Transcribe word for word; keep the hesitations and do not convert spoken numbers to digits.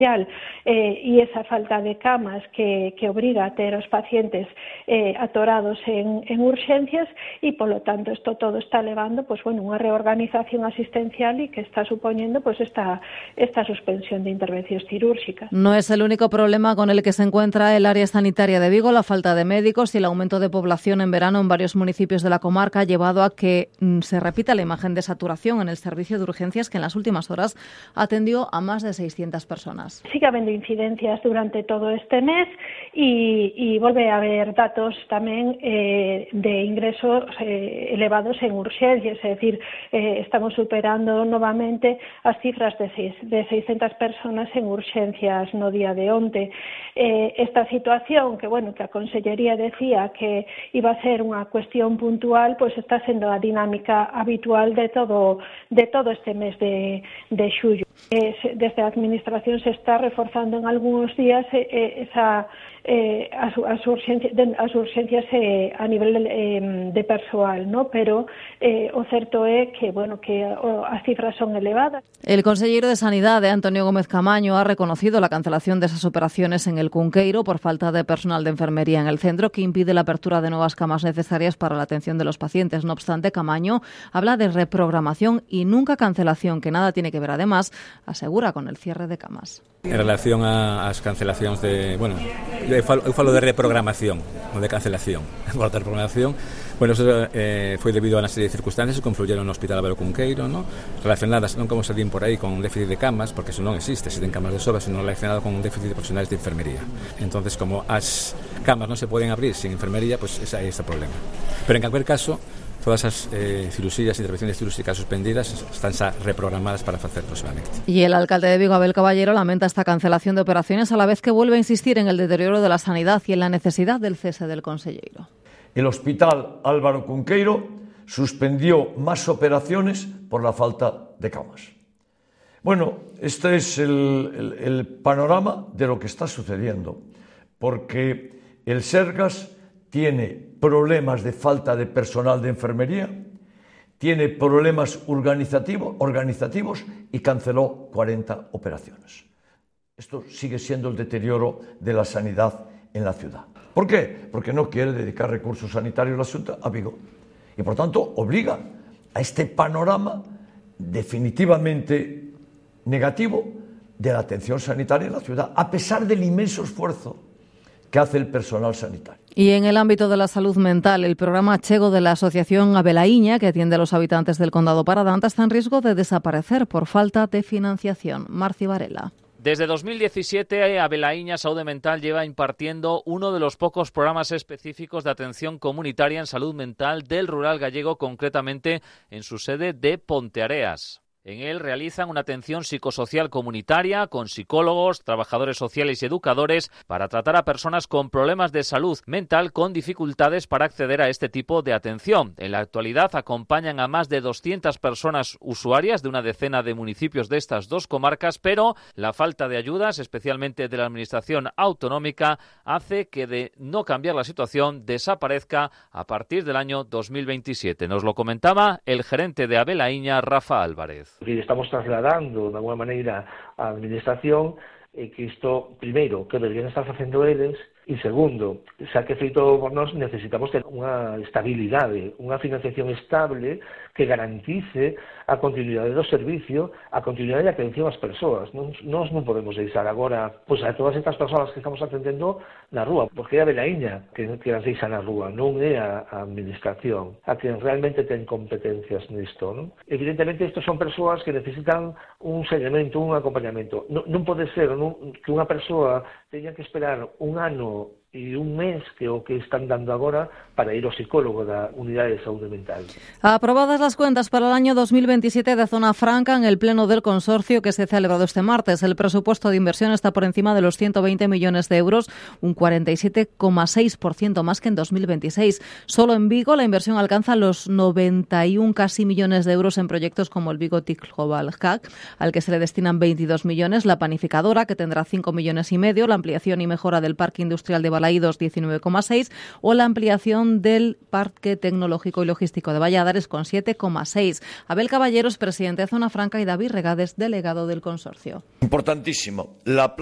Eh, y esa falta de camas que, que obriga a ter os pacientes eh, atorados en, en urgencias y, por lo tanto, esto todo está levando pues, bueno, unha reorganización asistencial y que está suponiendo pues, esta, esta suspensión de intervenciones quirúrgicas. No es el único problema con el que se encuentra el área sanitaria de Vigo. La falta de médicos y el aumento de población en verano en varios municipios de la comarca ha llevado a que mm, se repita la imagen de saturación en el servicio de urgencias, que en las últimas horas atendió a más de seiscientas personas. Sigue habiendo incidencias durante todo este mes y, y vuelve a haber datos también eh, de ingresos eh, elevados en urgencias, es decir, eh, estamos superando nuevamente as cifras de, seis, de seiscientas personas en urgencias no día de onte. Eh, esta situación, que bueno, que a Consellería decía que iba a ser unha cuestión puntual, pues está sendo a dinámica habitual de todo, de todo este mes de, de xullo. Eh, desde a Administración se está reforzando en algúns días eh, esa eh, as, as urgencias, as urgencias eh, a nivel eh, de persoal, ¿no? Pero eh, o certo é que, bueno, que o, as cifras son elevadas. El consejero de Sanidad, Antonio Gómez Camaño, ha reconocido la cancelación de esas operaciones en el Cunqueiro por falta de personal de enfermería en el centro, que impide la apertura de nuevas camas necesarias para la atención de los pacientes. No obstante, Camaño habla de reprogramación y nunca cancelación, que nada tiene que ver, además, asegura, con el cierre de camas. En relación ás cancelacións de, bueno, eu falo, eu falo de reprogramación, non de cancelación. Por de reprogramación, bueno, eso eh, foi debido a unha serie de circunstancias que confluyeron no Hospital Álvaro Cunqueiro, ¿no? Relacionadas non como se din por aí con déficit de camas, porque eso non existe, se ten camas de sobra, sino relacionado con un déficit de profesionales de enfermería. Entonces, como as camas non se poden abrir sin enfermería, pues ese é este problema. Pero en cualquier caso, todas as eh, cirugías, intervenciones cirúrgicas suspendidas están xa reprogramadas para facer próximamente. Y el alcalde de Vigo, Abel Caballero, lamenta esta cancelación de operaciones, a la vez que vuelve a insistir en el deterioro de la sanidad y en la necesidad del cese del consellero. El Hospital Álvaro Cunqueiro suspendió más operaciones por la falta de camas. Bueno, este es el, el, el panorama de lo que está sucediendo, porque el Sergas tiene problemas de falta de personal de enfermería, tiene problemas organizativo, organizativos y canceló cuarenta operaciones. Esto sigue siendo el deterioro de la sanidad en la ciudad. ¿Por qué? Porque no quiere dedicar recursos sanitarios la Xunta a Vigo. Y por tanto obliga a este panorama definitivamente negativo de la atención sanitaria en la ciudad, a pesar del inmenso esfuerzo que hace el personal sanitario. Y en el ámbito de la salud mental, el programa Chego de la Asociación Abelaíña, que atiende a los habitantes del Condado Paradanta, está en riesgo de desaparecer por falta de financiación. Marci Varela. Desde dos mil diecisiete, Abelaíña Saúde Mental lleva impartiendo uno de los pocos programas específicos de atención comunitaria en salud mental del rural gallego, concretamente en su sede de Ponteareas. En él realizan una atención psicosocial comunitaria con psicólogos, trabajadores sociales y educadores para tratar a personas con problemas de salud mental con dificultades para acceder a este tipo de atención. En la actualidad acompañan a más de doscientas personas usuarias de una decena de municipios de estas dos comarcas, pero la falta de ayudas, especialmente de la administración autonómica, hace que de no cambiar la situación desaparezca a partir del año dos mil veintisiete. Nos lo comentaba el gerente de Abelaíña, Rafa Álvarez. Que estamos trasladando de alguna maneira á administración e que isto, primeiro, que deberían estar facendo eles, e segundo, xa que feito por nós necesitamos ter unha estabilidade, unha financiación estable que garantice a continuidade do servicio, a continuidade de atención ás persoas. Non, nós non podemos deixar agora pois, a todas estas persoas que estamos atendendo na rúa, porque é a Abelaíña que, que as deixa na rúa, non é a, a administración, a quen realmente ten competencias nisto. Non? Evidentemente, estos son persoas que necesitan un seguimento, un acompañamento. Non, non pode ser non, que unha persoa teña que esperar un ano e un mes que o que están dando agora para ir ao psicólogo da Unidade de Saúde Mental. Aprobadas las cuentas para el año dos mil veintisiete de Zona Franca en el pleno del consorcio que se ha celebrado este martes. El presupuesto de inversión está por encima de los ciento veinte millones de euros, un cuarenta y siete coma seis por ciento más que en dos mil veintiséis. Solo en Vigo la inversión alcanza los noventa y uno casi millones de euros en proyectos como el Vigo T I C Global Hack, al que se le destinan veintidós millones, la panificadora, que tendrá cinco millones y medio, la ampliación y mejora del parque industrial de Balaídos diecinueve coma seis o la ampliación del Parque Tecnológico y Logístico de Valladares con siete coma seis. Abel Caballeros, presidente de Zona Franca, y David Regades, delegado del consorcio. Importantísimo. La